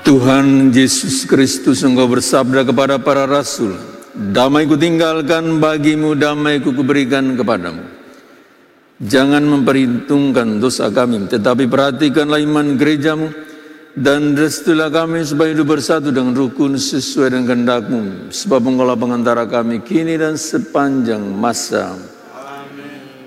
Tuhan Yesus Kristus Engkau bersabda kepada para rasul, damai ku tinggalkan bagimu, damai ku kuberikan kepadamu. Jangan memperhitungkan dosa kami, tetapi perhatikanlah iman gerejamu, dan restuilah kami supaya hidup bersatu dengan rukun sesuai dengan kehendak-Mu, sebab Engkaulah pengantara kami kini dan sepanjang masa.